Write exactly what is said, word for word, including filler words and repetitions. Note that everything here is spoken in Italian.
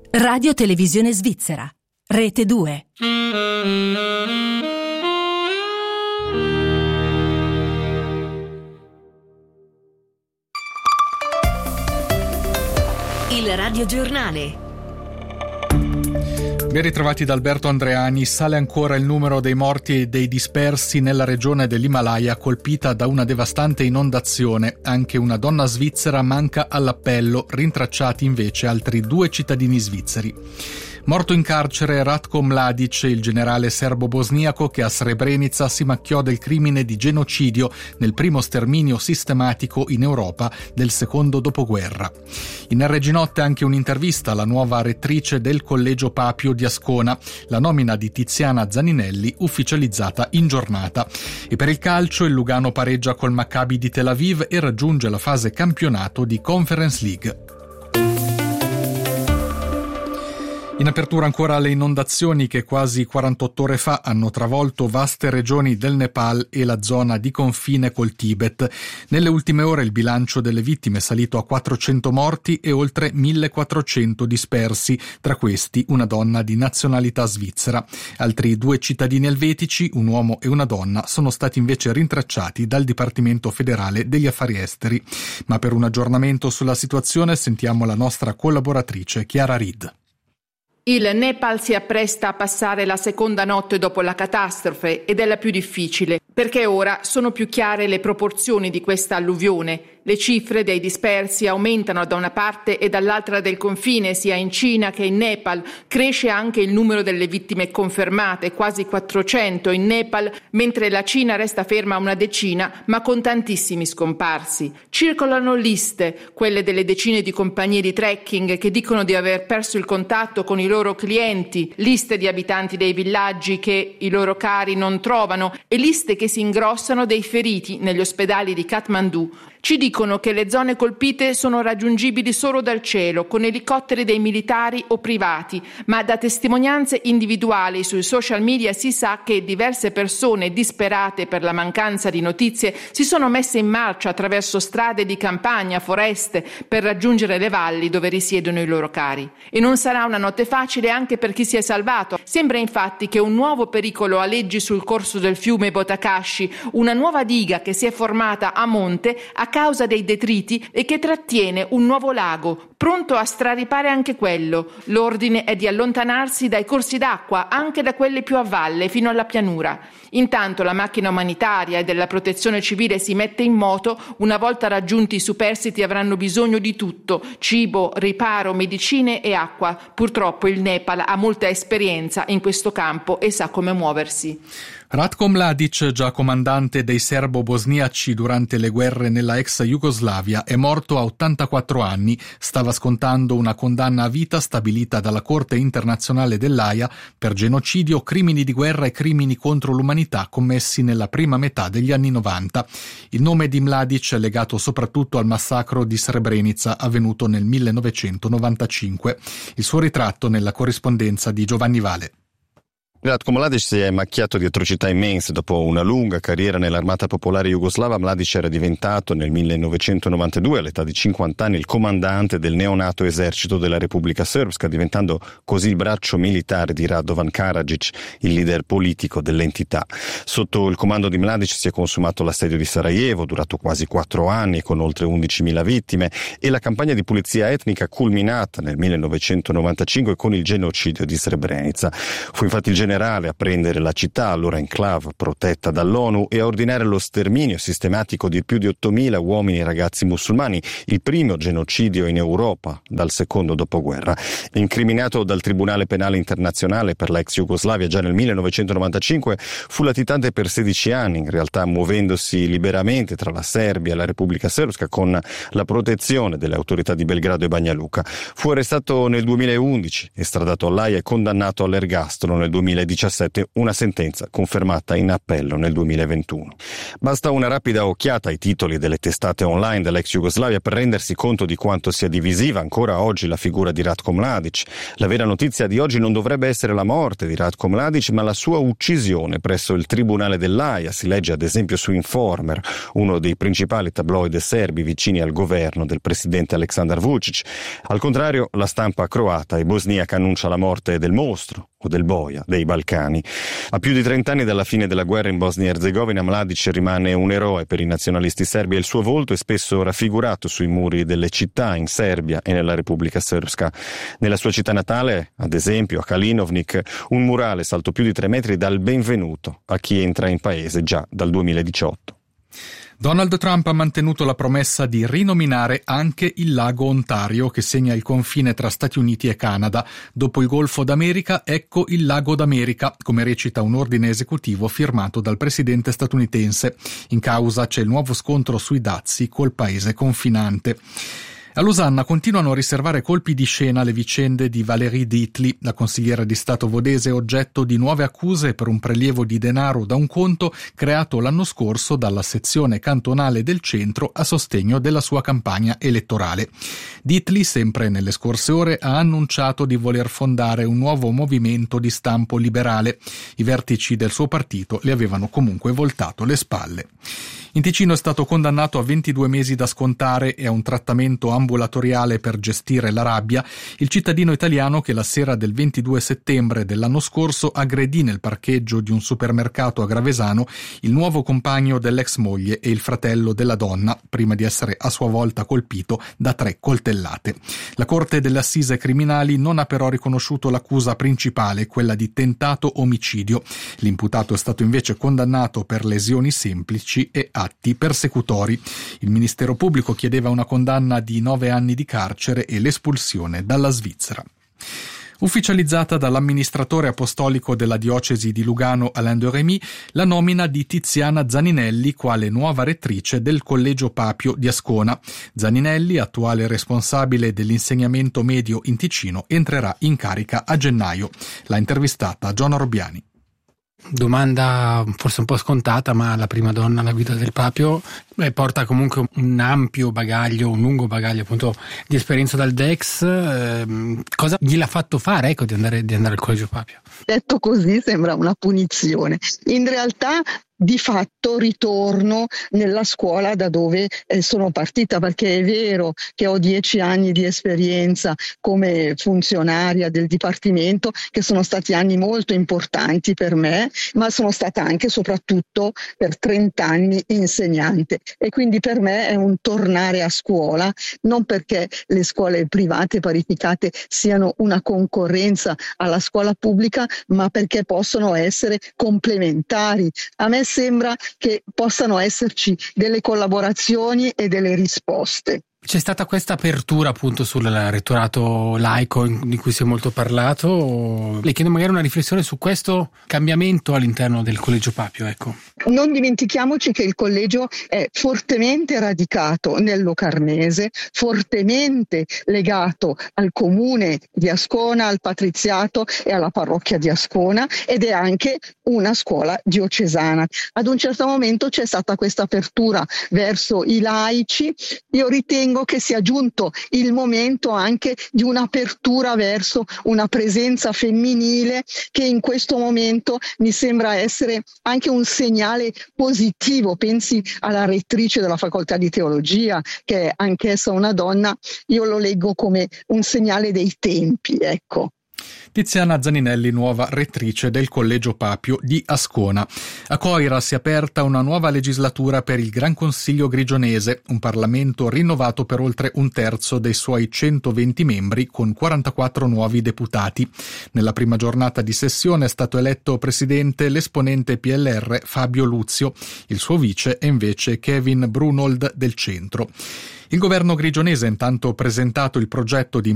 Radio Televisione Svizzera, Rete due. Il radiogiornale. Ben ritrovati da Alberto Andreani. Sale ancora il numero dei morti e dei dispersi nella regione dell'Himalaya colpita da una devastante inondazione. Anche una donna svizzera manca all'appello, rintracciati invece altri due cittadini svizzeri. Morto in carcere Ratko Mladic, il generale serbo-bosniaco che a Srebrenica si macchiò del crimine di genocidio nel primo sterminio sistematico in Europa del secondo dopoguerra. In R G Notte anche un'intervista alla nuova rettrice del Collegio Papio di Ascona, la nomina di Tiziana Zaninelli ufficializzata in giornata. E per il calcio il Lugano pareggia col Maccabi di Tel Aviv e raggiunge la fase campionato di Conference League. In apertura ancora le inondazioni che quasi quarantotto ore fa hanno travolto vaste regioni del Nepal e la zona di confine col Tibet. Nelle ultime ore il bilancio delle vittime è salito a quattrocento morti e oltre millequattrocento dispersi, tra questi una donna di nazionalità svizzera. Altri due cittadini elvetici, un uomo e una donna, sono stati invece rintracciati dal Dipartimento federale degli affari esteri. Ma per un aggiornamento sulla situazione sentiamo la nostra collaboratrice Chiara Reed. Il Nepal si appresta a passare la seconda notte dopo la catastrofe ed è la più difficile, perché ora sono più chiare le proporzioni di questa alluvione. Le cifre dei dispersi aumentano da una parte e dall'altra del confine, sia in Cina che in Nepal. Cresce anche il numero delle vittime confermate, quasi quattrocento in Nepal, mentre la Cina resta ferma a una decina, ma con tantissimi scomparsi. Circolano liste, quelle delle decine di compagnie di trekking che dicono di aver perso il contatto con i loro clienti, liste di abitanti dei villaggi che i loro cari non trovano e liste che si ingrossano dei feriti negli ospedali di Kathmandu. Ci dicono che le zone colpite sono raggiungibili solo dal cielo, con elicotteri dei militari o privati, ma da testimonianze individuali sui social media si sa che diverse persone disperate per la mancanza di notizie si sono messe in marcia attraverso strade di campagna, foreste, per raggiungere le valli dove risiedono i loro cari. E non sarà una notte facile anche per chi si è salvato. Sembra infatti che un nuovo pericolo aleggi sul corso del fiume Botakashi, una nuova diga che si è formata a monte a causa dei detriti e che trattiene un nuovo lago, pronto a straripare anche quello. L'ordine è di allontanarsi dai corsi d'acqua, anche da quelli più a valle, fino alla pianura. Intanto la macchina umanitaria e della protezione civile si mette in moto. Una volta raggiunti i superstiti avranno bisogno di tutto: cibo, riparo, medicine e acqua. Purtroppo il Nepal ha molta esperienza in questo campo e sa come muoversi. Ratko Mladic, già comandante dei serbo-bosniaci durante le guerre nella ex Jugoslavia, è morto a ottantaquattro anni. Stava scontando una condanna a vita stabilita dalla Corte internazionale dell'Aia per genocidio, crimini di guerra e crimini contro l'umanità commessi nella prima metà degli anni novanta. Il nome di Mladic è legato soprattutto al massacro di Srebrenica avvenuto nel millenovecentonovantacinque. Il suo ritratto nella corrispondenza di Giovanni Vale. Ratko Mladic si è macchiato di atrocità immense. Dopo una lunga carriera nell'armata popolare jugoslava, Mladic era diventato nel millenovecentonovantadue, all'età di cinquanta anni, il comandante del neonato esercito della Repubblica Srpska, diventando così il braccio militare di Radovan Karadzic, il leader politico dell'entità. Sotto il comando di Mladic si è consumato l'assedio di Sarajevo, durato quasi quattro anni, con oltre undicimila vittime, e la campagna di pulizia etnica culminata nel millenovecentonovantacinque con il genocidio di Srebrenica. Fu infatti il generale a prendere la città, allora enclave protetta dall'ONU, e a ordinare lo sterminio sistematico di più di ottomila uomini e ragazzi musulmani, il primo genocidio in Europa dal secondo dopoguerra. Incriminato dal Tribunale Penale Internazionale per la ex Jugoslavia già nel millenovecentonovantacinque, fu latitante per sedici anni, in realtà muovendosi liberamente tra la Serbia e la Repubblica Srpska con la protezione delle autorità di Belgrado e Banja Luka. Fu arrestato nel duemilaundici, estradato all'Aia e condannato all'ergastolo nel duemiladodici. duemiladiciassette, una sentenza confermata in appello nel duemilaventuno. Basta una rapida occhiata ai titoli delle testate online dell'ex Jugoslavia per rendersi conto di quanto sia divisiva ancora oggi la figura di Ratko Mladic. La vera notizia di oggi non dovrebbe essere la morte di Ratko Mladic, ma la sua uccisione presso il tribunale dell'Aia. Si legge ad esempio su Informer, uno dei principali tabloid serbi vicini al governo del presidente Aleksandar Vučić. Al contrario, la stampa croata e bosniaca annuncia la morte del mostro o del boia dei Balcani. A più di trent'anni dalla fine della guerra in Bosnia e Erzegovina, Mladic rimane un eroe per i nazionalisti serbi e il suo volto è spesso raffigurato sui muri delle città in Serbia e nella Repubblica Srpska. Nella sua città natale, ad esempio a Kalinovnik, un murale salto più di tre metri dal benvenuto a chi entra in paese già dal duemiladiciotto. Donald Trump ha mantenuto la promessa di rinominare anche il lago Ontario, che segna il confine tra Stati Uniti e Canada. Dopo il Golfo d'America, ecco il lago d'America, come recita un ordine esecutivo firmato dal presidente statunitense. In causa c'è il nuovo scontro sui dazi col paese confinante. A Losanna continuano a riservare colpi di scena le vicende di Valérie Dietli, la consigliera di Stato vodese oggetto di nuove accuse per un prelievo di denaro da un conto creato l'anno scorso dalla sezione cantonale del centro a sostegno della sua campagna elettorale. Dietli, sempre nelle scorse ore, ha annunciato di voler fondare un nuovo movimento di stampo liberale. I vertici del suo partito le avevano comunque voltato le spalle. In Ticino è stato condannato a ventidue mesi da scontare e a un trattamento ambulatoriale per gestire la rabbia il cittadino italiano che la sera del ventidue settembre dell'anno scorso aggredì nel parcheggio di un supermercato a Gravesano il nuovo compagno dell'ex moglie e il fratello della donna, prima di essere a sua volta colpito da tre coltellate. La Corte delle Assise Criminali non ha però riconosciuto l'accusa principale, quella di tentato omicidio. L'imputato è stato invece condannato per lesioni semplici e atti persecutori. Il Ministero Pubblico chiedeva una condanna di nove anni di carcere e l'espulsione dalla Svizzera. Ufficializzata dall'amministratore apostolico della diocesi di Lugano Alain de Rémy la nomina di Tiziana Zaninelli quale nuova rettrice del Collegio Papio di Ascona. Zaninelli, attuale responsabile dell'insegnamento medio in Ticino, entrerà in carica a gennaio. L'ha intervistata Giona Robbiani. Domanda forse un po' scontata, ma la prima donna alla guida del Papio beh, porta comunque un ampio bagaglio, un lungo bagaglio appunto di esperienza dal D E X. Eh, cosa gliel'ha fatto fare ecco, di andare, di andare al Collegio Papio? Detto così sembra una punizione. In realtà di fatto ritorno nella scuola da dove eh, sono partita, perché è vero che ho dieci anni di esperienza come funzionaria del Dipartimento, che sono stati anni molto importanti per me, ma sono stata anche e soprattutto per trenta anni insegnante e quindi per me è un tornare a scuola, non perché le scuole private parificate siano una concorrenza alla scuola pubblica, ma perché possono essere complementari. A me sembra che possano esserci delle collaborazioni e delle risposte. C'è stata questa apertura appunto sul rettorato laico di cui si è molto parlato. Le chiedo magari una riflessione su questo cambiamento all'interno del Collegio Papio, ecco. Non dimentichiamoci che il collegio è fortemente radicato nel Locarnese, fortemente legato al comune di Ascona, al patriziato e alla parrocchia di Ascona ed è anche una scuola diocesana. Ad un certo momento c'è stata questa apertura verso i laici. Io ritengo che sia giunto il momento anche di un'apertura verso una presenza femminile che in questo momento mi sembra essere anche un segnale positivo. Pensi alla rettrice della facoltà di teologia, che è anch'essa una donna, io lo leggo come un segnale dei tempi, ecco. Tiziana Zaninelli, nuova rettrice del Collegio Papio di Ascona. A Coira si è aperta una nuova legislatura per il Gran Consiglio Grigionese, un Parlamento rinnovato per oltre un terzo dei suoi centoventi membri con quarantaquattro nuovi deputati. Nella prima giornata di sessione è stato eletto presidente l'esponente P L R Fabio Luzio, il suo vice è invece Kevin Brunold del Centro. Il governo grigionese ha intanto presentato il progetto di